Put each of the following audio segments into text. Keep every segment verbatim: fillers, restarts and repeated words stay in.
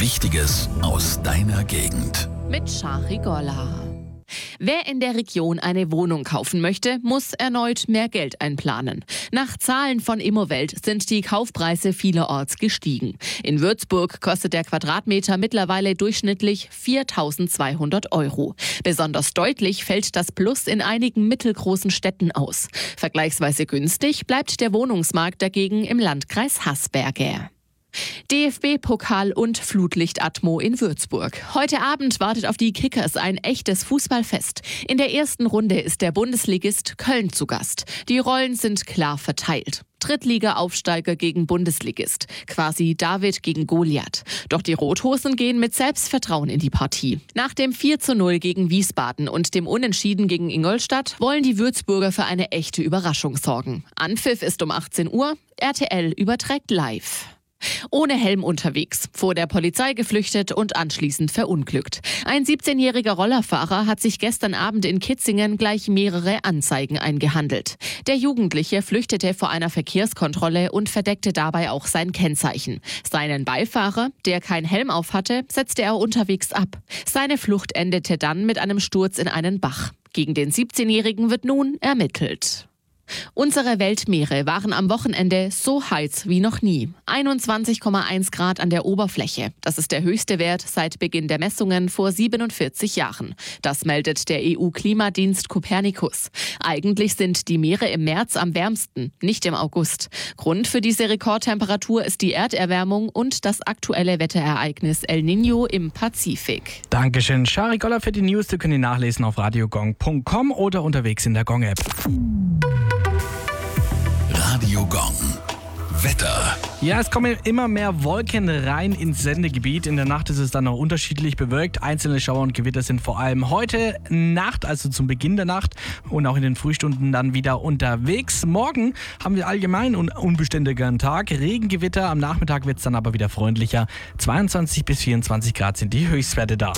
Wichtiges aus deiner Gegend. Mit Shari Golla. Wer in der Region eine Wohnung kaufen möchte, muss erneut mehr Geld einplanen. Nach Zahlen von Immowelt sind die Kaufpreise vielerorts gestiegen. In Würzburg kostet der Quadratmeter mittlerweile durchschnittlich viertausendzweihundert Euro. Besonders deutlich fällt das Plus in einigen mittelgroßen Städten aus. Vergleichsweise günstig bleibt der Wohnungsmarkt dagegen im Landkreis Haßberge. D F B-Pokal und Flutlichtatmo in Würzburg. Heute Abend wartet auf die Kickers ein echtes Fußballfest. In der ersten Runde ist der Bundesligist Köln zu Gast. Die Rollen sind klar verteilt. Drittliga-Aufsteiger gegen Bundesligist. Quasi David gegen Goliath. Doch die Rothosen gehen mit Selbstvertrauen in die Partie. Nach dem vier zu null gegen Wiesbaden und dem Unentschieden gegen Ingolstadt wollen die Würzburger für eine echte Überraschung sorgen. Anpfiff ist um achtzehn Uhr. R T L überträgt live. Ohne Helm unterwegs, vor der Polizei geflüchtet und anschließend verunglückt. Ein siebzehnjähriger Rollerfahrer hat sich gestern Abend in Kitzingen gleich mehrere Anzeigen eingehandelt. Der Jugendliche flüchtete vor einer Verkehrskontrolle und verdeckte dabei auch sein Kennzeichen. Seinen Beifahrer, der keinen Helm auf hatte, setzte er unterwegs ab. Seine Flucht endete dann mit einem Sturz in einen Bach. Gegen den siebzehnjährigen wird nun ermittelt. Unsere Weltmeere waren am Wochenende so heiß wie noch nie. einundzwanzig Komma eins Grad an der Oberfläche. Das ist der höchste Wert seit Beginn der Messungen vor siebenundvierzig Jahren. Das meldet der E U-Klimadienst Copernicus. Eigentlich sind die Meere im März am wärmsten, nicht im August. Grund für diese Rekordtemperatur ist die Erderwärmung und das aktuelle Wetterereignis El Niño im Pazifik. Dankeschön, Shari Golla für die News. Du könnt die nachlesen auf radiogong punkt com oder unterwegs in der Gong-App. Radio Gong. Wetter. Ja, es kommen immer mehr Wolken rein ins Sendegebiet. In der Nacht ist es dann noch unterschiedlich bewölkt. Einzelne Schauer und Gewitter sind vor allem heute Nacht, also zum Beginn der Nacht und auch in den Frühstunden dann wieder unterwegs. Morgen haben wir allgemein einen unbeständigeren Tag. Regengewitter, am Nachmittag wird es dann aber wieder freundlicher. zweiundzwanzig bis vierundzwanzig Grad sind die Höchstwerte da.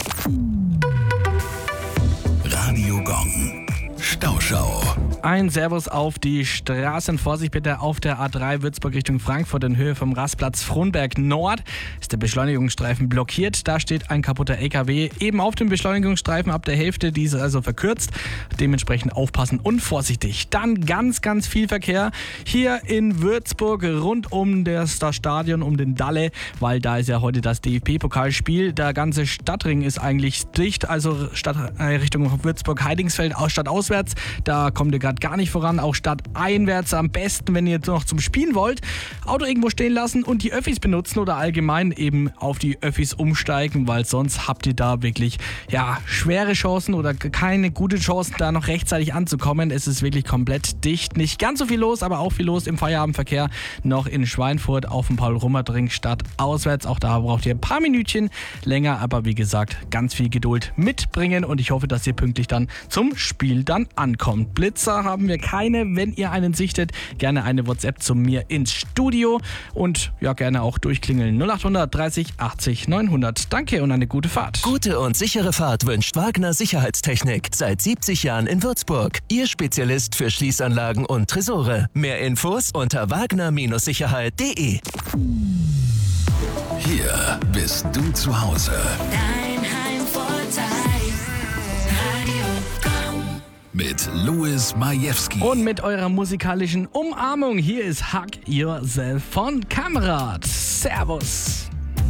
Radio Gong. Stauschau. Ein Servus auf die Straßen. Vorsicht bitte auf der A drei Würzburg Richtung Frankfurt in Höhe vom Rastplatz Frohnberg Nord. Ist der Beschleunigungsstreifen blockiert. Da steht ein kaputter L K W eben auf dem Beschleunigungsstreifen ab der Hälfte. Die ist also verkürzt. Dementsprechend aufpassen und vorsichtig. Dann ganz, ganz viel Verkehr hier in Würzburg rund um das, das Stadion, um den Dalle, weil da ist ja heute das D F B-Pokalspiel. Der ganze Stadtring ist eigentlich dicht, also Stadt, äh, Richtung Würzburg-Heidingsfeld, aus Stadt auswärts. Da kommt ihr gerade gar nicht voran, auch stadteinwärts am besten, wenn ihr jetzt noch zum Spielen wollt. Auto irgendwo stehen lassen und die Öffis benutzen oder allgemein eben auf die Öffis umsteigen, weil sonst habt ihr da wirklich ja schwere Chancen oder keine gute Chancen, da noch rechtzeitig anzukommen. Es ist wirklich komplett dicht. Nicht ganz so viel los, aber auch viel los im Feierabendverkehr noch in Schweinfurt auf dem Paul-Rummert-Ring stadtauswärts. Auch da braucht ihr ein paar Minütchen länger, aber wie gesagt, ganz viel Geduld mitbringen und ich hoffe, dass ihr pünktlich dann zum Spiel dann ankommt. Blitzer haben wir keine. Wenn ihr einen sichtet, gerne eine WhatsApp zu mir ins Studio und ja, gerne auch durchklingeln. null acht hundert dreißig achtzig neunhundert. Danke und eine gute Fahrt. Gute und sichere Fahrt wünscht Wagner Sicherheitstechnik. Seit siebzig Jahren in Würzburg. Ihr Spezialist für Schließanlagen und Tresore. Mehr Infos unter wagner Sicherheit punkt de. Hier bist du zu Hause. Dein Heimvorteil. Radio Gong. Mit Louis Majewski. Und mit eurer musikalischen Umarmung. Hier ist Hug Yourself von Kamerad. Servus.